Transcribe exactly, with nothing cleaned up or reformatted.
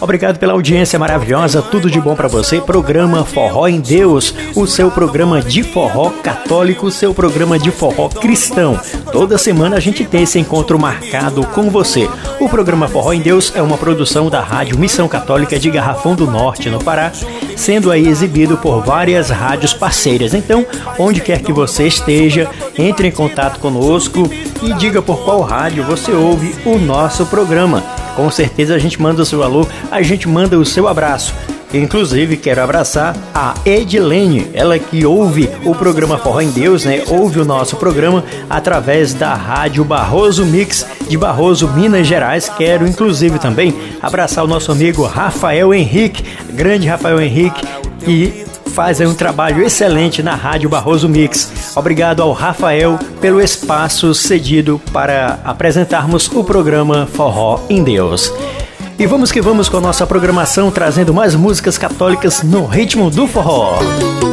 Obrigado pela audiência maravilhosa, tudo de bom pra você. Programa Forró em Deus, o seu programa de forró católico, o seu programa de forró cristão. Toda semana a gente tem esse encontro marcado com você. O programa Forró em Deus é uma produção da Rádio Missão Católica de Garrafão do Norte, no Pará, sendo aí exibido por várias rádios parceiras. Então, onde quer que você esteja, entre em contato conosco e diga por qual rádio você ouve o nosso programa. Com certeza a gente manda o seu alô, a gente manda o seu abraço. Inclusive, quero abraçar a Edilene, ela que ouve o programa Forró em Deus, né? Ouve o nosso programa através da Rádio Barroso Mix de Barroso, Minas Gerais. Quero, inclusive, também abraçar o nosso amigo Rafael Henrique, grande Rafael Henrique, que faz aí um trabalho excelente na Rádio Barroso Mix. Obrigado ao Rafael pelo espaço cedido para apresentarmos o programa Forró em Deus. E vamos que vamos com a nossa programação, trazendo mais músicas católicas no ritmo do forró.